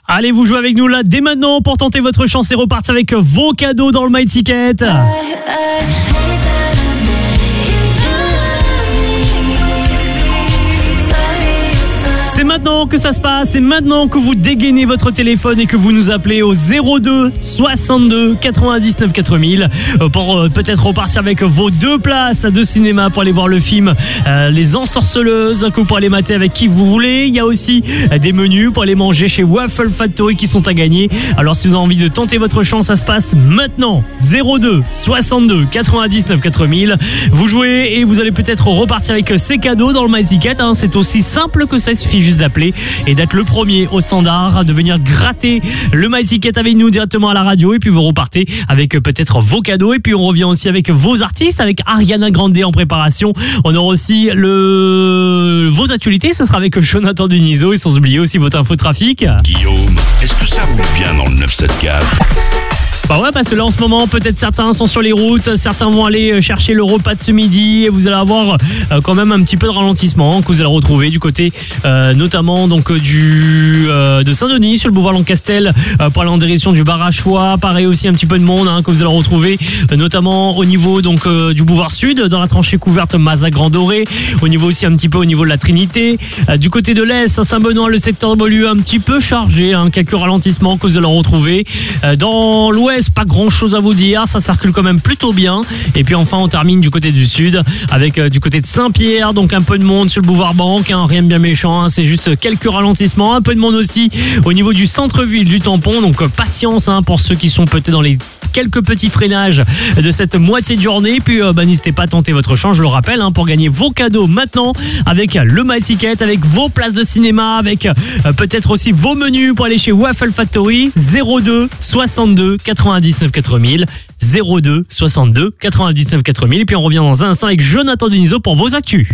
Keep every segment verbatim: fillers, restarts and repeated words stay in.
Allez, vous jouez avec nous là dès maintenant pour tenter votre chance et repartir avec vos cadeaux dans le My Ticket. C'est maintenant que ça se passe, c'est maintenant que vous dégainez votre téléphone et que vous nous appelez au zéro deux soixante-deux quatre-vingt-dix-neuf quatre mille pour euh, peut-être repartir avec vos deux places de cinéma pour aller voir le film euh, Les Ensorceleuses, que vous pourrez aller mater avec qui vous voulez. Il y a aussi euh, des menus pour aller manger chez Waffle Factory qui sont à gagner. Alors si vous avez envie de tenter votre chance, ça se passe maintenant. zéro deux soixante-deux quatre-vingt-dix-neuf quatre mille. Vous jouez et vous allez peut-être repartir avec ces cadeaux dans le My Ticket. Hein. C'est aussi simple que ça, il suffit juste d'appeler et d'être le premier au standard, de venir gratter le My Ticket avec nous directement à la radio, et puis vous repartez avec peut-être vos cadeaux, et puis on revient aussi avec vos artistes, avec Ariana Grande en préparation. On aura aussi le vos actualités, ce sera avec Jonathan Dunizo, et sans oublier aussi votre infotrafic. Guillaume, est-ce que ça roule bien dans le neuf cent soixante-quatre ? Bah ouais, parce que là en ce moment, peut-être certains sont sur les routes, certains vont aller chercher le repas de ce midi, et vous allez avoir euh, quand même un petit peu de ralentissement que vous allez retrouver du côté euh, notamment donc du euh, de Saint-Denis sur le boulevard Lancastel euh, pour aller en direction du bar à Choix. Pareil aussi un petit peu de monde hein, que vous allez retrouver euh, notamment au niveau donc euh, du boulevard Sud dans la tranchée couverte Mazas Grand Doré, au niveau aussi un petit peu au niveau de la Trinité, euh, du côté de l'Est Saint-Benoît, le secteur de Beaulieu un petit peu chargé, hein, quelques ralentissements que vous allez retrouver euh, dans l'Ouest. Pas grand chose à vous dire, ça circule quand même plutôt bien. Et puis enfin on termine du côté du sud avec euh, du côté de Saint-Pierre, donc un peu de monde sur le boulevard Banque, hein, rien de bien méchant, hein, c'est juste quelques ralentissements, un peu de monde aussi au niveau du centre-ville du Tampon, donc euh, patience hein, pour ceux qui sont peut-être dans les quelques petits freinages de cette moitié de journée. Puis euh, bah, n'hésitez pas à tenter votre chance, je le rappelle, hein, pour gagner vos cadeaux maintenant avec le My Ticket, avec vos places de cinéma, avec euh, peut-être aussi vos menus pour aller chez Waffle Factory. Zéro deux soixante-deux quatre-vingt-dix-neuf quatre mille, zéro deux soixante-deux quatre-vingt-dix-neuf quatre mille. Et puis on revient dans un instant avec Jonathan Dunizo pour vos actus.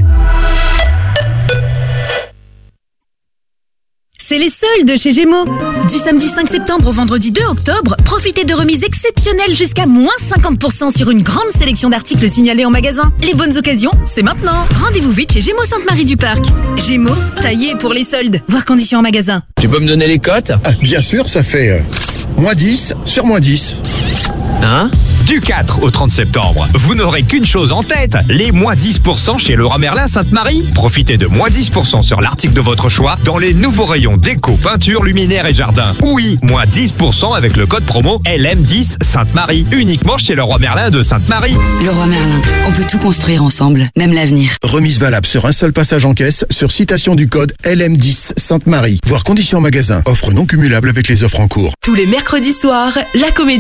C'est les soldes chez Gémeaux. Du samedi cinq septembre au vendredi deux octobre, profitez de remises exceptionnelles jusqu'à moins cinquante pour cent sur une grande sélection d'articles signalés en magasin. Les bonnes occasions, c'est maintenant. Rendez-vous vite chez Gémeaux Sainte-Marie-du-Parc. Gémeaux, taillé pour les soldes. Voir conditions en magasin. Tu peux me donner les cotes ? Ah, bien sûr, ça fait euh, moins dix sur moins dix. Hein ? Du quatre au trente septembre, vous n'aurez qu'une chose en tête, les moins dix pour cent chez Leroy Merlin Sainte-Marie. Profitez de moins dix pour cent sur l'article de votre choix dans les nouveaux rayons déco, peinture, luminaire et jardin. Oui, moins dix pour cent avec le code promo L M dix Sainte-Marie, uniquement chez Leroy Merlin de Sainte-Marie. Leroy Merlin, on peut tout construire ensemble, même l'avenir. Remise valable sur un seul passage en caisse sur citation du code L M dix Sainte-Marie. Voir conditions en magasin. Offre non cumulable avec les offres en cours. Tous les mercredis soirs, la comédie